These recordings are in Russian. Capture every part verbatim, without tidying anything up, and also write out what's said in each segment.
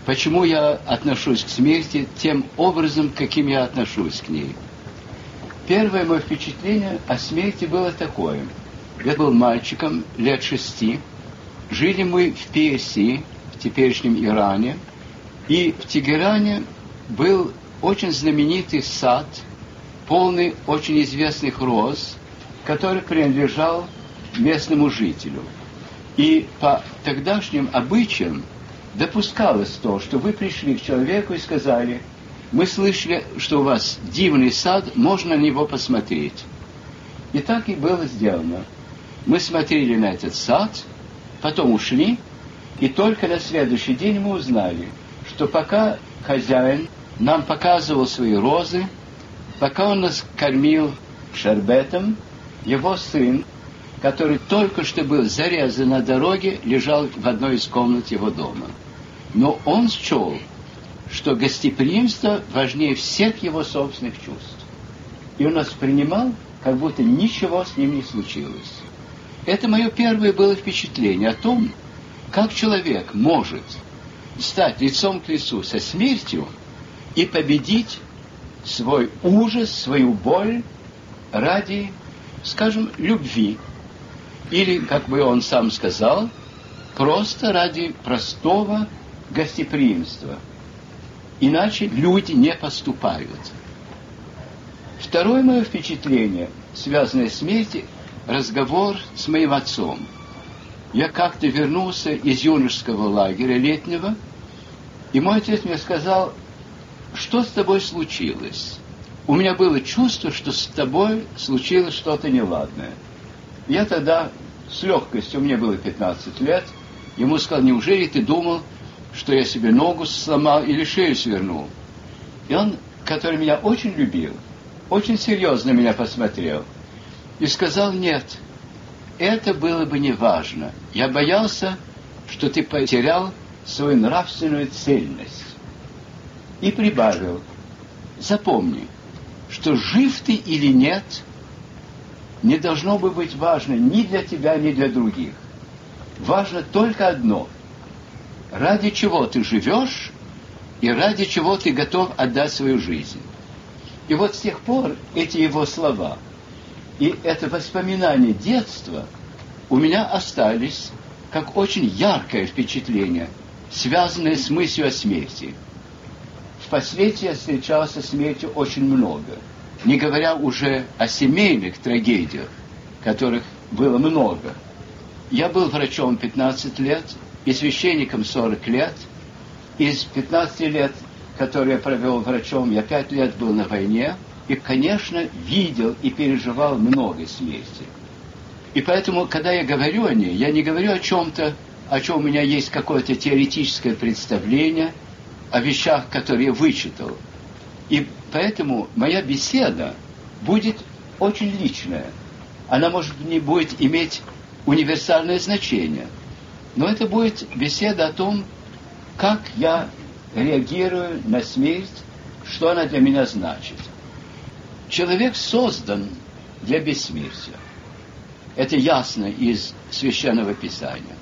почему я отношусь к смерти тем образом, каким я отношусь к ней. Первое мое впечатление о смерти было такое. Я был мальчиком лет шести. Жили мы в Персии, в теперешнем Иране. И в Тегеране был очень знаменитый сад, полный очень известных роз, который принадлежал местному жителю. И по тогдашним обычаям допускалось то, что вы пришли к человеку и сказали: мы слышали, что у вас дивный сад, можно на него посмотреть. И так и было сделано. Мы смотрели на этот сад, потом ушли, и только на следующий день мы узнали, что пока хозяин нам показывал свои розы, пока он нас кормил шербетом, его сын, который только что был зарезан на дороге, лежал в одной из комнат его дома. Но он счел, что гостеприимство важнее всех его собственных чувств. И он нас принимал, как будто ничего с ним не случилось. Это мое первое было впечатление о том, как человек может стать лицом к лицу со смертью и победить свой ужас, свою боль ради, скажем, любви. Или, как бы он сам сказал, просто ради простого гостеприимства. Иначе люди не поступают. Второе мое впечатление, связанное с смертью, разговор с моим отцом. Я как-то вернулся из юношеского лагеря летнего, и мой отец мне сказал: что с тобой случилось? У меня было чувство, что с тобой случилось что-то неладное. Я тогда с легкостью, мне было пятнадцать лет, ему сказал: неужели ты думал, что я себе ногу сломал или шею свернул? И он, который меня очень любил, очень серьезно меня посмотрел и сказал: нет, это было бы не важно. Я боялся, что ты потерял свою нравственную цельность. И прибавил: запомни, что жив ты или нет, не должно бы быть важно ни для тебя, ни для других. Важно только одно: ради чего ты живешь и ради чего ты готов отдать свою жизнь. И вот с тех пор эти его слова и это воспоминание детства у меня остались как очень яркое впечатление, связанное с мыслью о смерти. Впоследствии я встречался с смертью очень много, не говоря уже о семейных трагедиях, которых было много. Я был врачом пятнадцать лет и священником сорок лет. Из пятнадцати лет, которые я провел врачом, я пять лет был на войне и, конечно, видел и переживал много смерти. И поэтому, когда я говорю о ней, я не говорю о чем-то, о чем у меня есть какое-то теоретическое представление, о вещах, которые я вычитал. И поэтому моя беседа будет очень личная. Она, может, не будет иметь универсальное значение, но это будет беседа о том, как я реагирую на смерть, что она для меня значит. Человек создан для бессмертия. Это ясно из Священного Писания.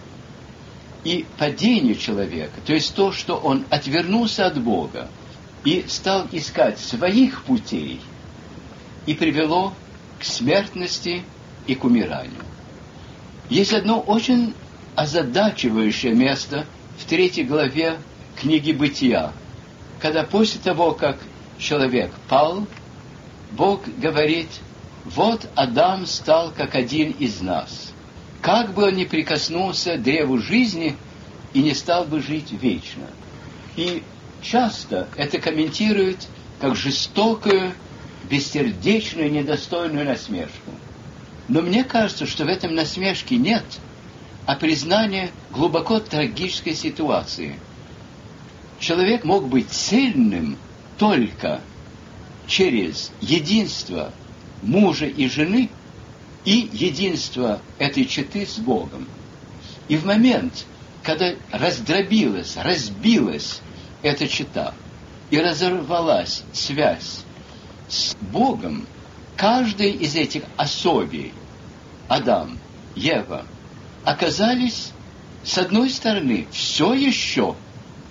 И падение человека, то есть то, что он отвернулся от Бога и стал искать своих путей, и привело к смертности и к умиранию. Есть одно очень озадачивающее место в третьей главе книги Бытия, когда после того, как человек пал, Бог говорит: вот Адам стал как один из нас. Как бы он ни прикоснулся к древу жизни и не стал бы жить вечно. И часто это комментируют как жестокую, бессердечную, недостойную насмешку. Но мне кажется, что в этом насмешке нет, а признание глубоко трагической ситуации. Человек мог быть цельным только через единство мужа и жены и единство этой четы с Богом. И в момент, когда раздробилась, разбилась эта чета и разорвалась связь с Богом, каждый из этих особей, Адам, Ева, оказались, с одной стороны, все еще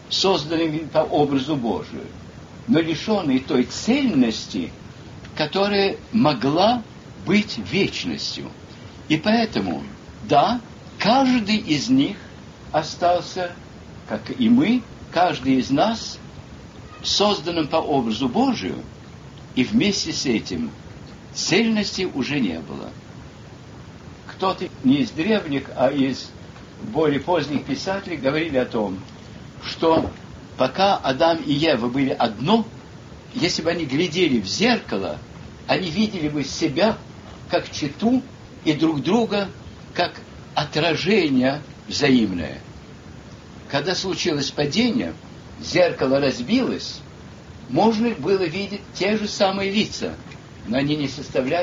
созданными по образу Божию, но лишенные той цельности, которая могла быть вечностью. И поэтому, да, каждый из них остался, как и мы, каждый из нас, созданным по образу Божию, и вместе с этим цельности уже не было. Кто-то не из древних, а из более поздних писателей говорили о том, что пока Адам и Ева были одно, если бы они глядели в зеркало, они видели бы себя как чету и друг друга как отражение взаимное. Когда случилось падение, зеркало разбилось, можно было видеть те же самые лица, но они не составляли